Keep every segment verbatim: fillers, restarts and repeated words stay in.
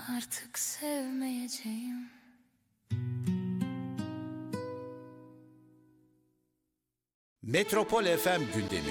artık sevmeyeceğim. Metropol F M gündemi.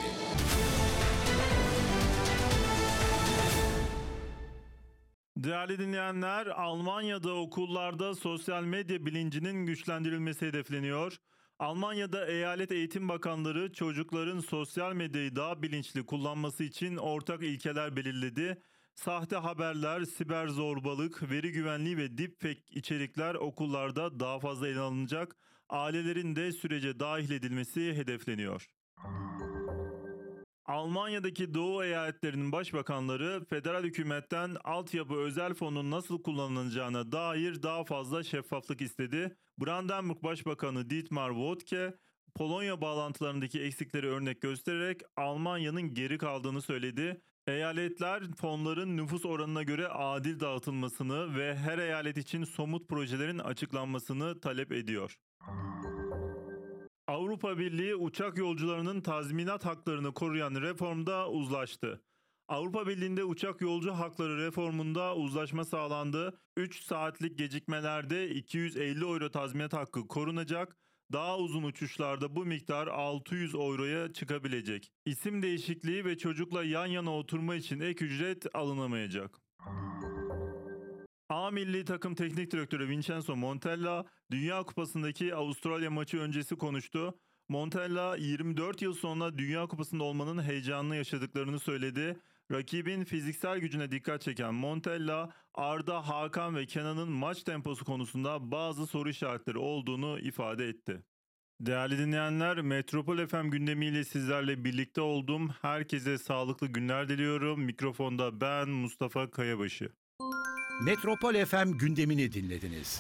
Değerli dinleyenler, Almanya'da okullarda sosyal medya bilincinin güçlendirilmesi hedefleniyor. Almanya'da eyalet eğitim bakanları çocukların sosyal medyayı daha bilinçli kullanması için ortak ilkeler belirledi. Sahte haberler, siber zorbalık, veri güvenliği ve deepfake içerikler okullarda daha fazla ele alınacak. Ailelerin de sürece dahil edilmesi hedefleniyor. Almanya'daki Doğu eyaletlerinin başbakanları federal hükümetten altyapı özel fonun nasıl kullanılacağına dair daha fazla şeffaflık istedi. Brandenburg Başbakanı Dietmar Woidke, Polonya bağlantılarındaki eksikleri örnek göstererek Almanya'nın geri kaldığını söyledi. Eyaletler fonların nüfus oranına göre adil dağıtılmasını ve her eyalet için somut projelerin açıklanmasını talep ediyor. Avrupa Birliği uçak yolcularının tazminat haklarını koruyan reformda uzlaştı. Avrupa Birliği'nde uçak yolcu hakları reformunda uzlaşma sağlandı. üç saatlik gecikmelerde iki yüz elli euro tazminat hakkı korunacak. Daha uzun uçuşlarda bu miktar altı yüz euroya çıkabilecek. İsim değişikliği ve çocukla yan yana oturma için ek ücret alınamayacak. A milli takım teknik direktörü Vincenzo Montella, Dünya Kupası'ndaki Avustralya maçı öncesi konuştu. Montella, yirmi dört yıl sonra Dünya Kupası'nda olmanın heyecanını yaşadıklarını söyledi. Rakibin fiziksel gücüne dikkat çeken Montella, Arda, Hakan ve Kenan'ın maç temposu konusunda bazı soru işaretleri olduğunu ifade etti. Değerli dinleyenler, Metropol F M gündemiyle sizlerle birlikte oldum. Herkese sağlıklı günler diliyorum. Mikrofonda ben Mustafa Kayabaşı. Metropol F M gündemini dinlediniz.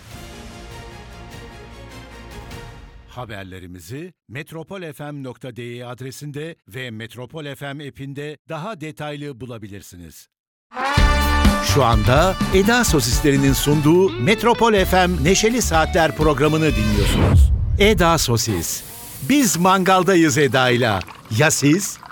Haberlerimizi metropol f m nokta d e adresinde ve Metropol F M app'inde daha detaylı bulabilirsiniz. Şu anda Eda Sosislerinin sunduğu Metropol F M Neşeli Saatler programını dinliyorsunuz. Eda Sosis. Biz mangaldayız Eda'yla. Ya siz?